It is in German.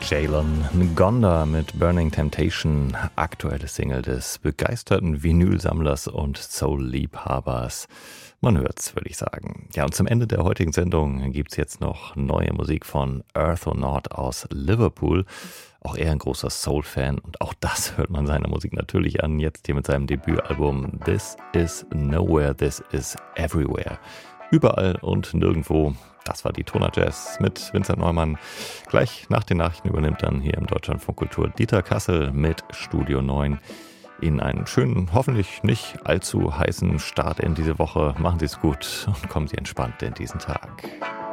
Jaylon Ngonda mit Burning Temptation, aktuelle Single des begeisterten Vinylsammlers und Soul-Liebhabers. Man hört's, würde ich sagen. Ja, und zum Ende der heutigen Sendung gibt's jetzt noch neue Musik von Earthonaut aus Liverpool. Auch er ein großer Soul-Fan und auch das hört man seiner Musik natürlich an. Jetzt hier mit seinem Debütalbum This Is Nowhere, This Is Everywhere. Überall und nirgendwo. Das war die Toner Jazz mit Vincent Neumann. Gleich nach den Nachrichten übernimmt dann hier im Deutschlandfunk Kultur Dieter Kassel mit Studio 9. Ihnen einen schönen, hoffentlich nicht allzu heißen Start in diese Woche. Machen Sie es gut und kommen Sie entspannt in diesen Tag.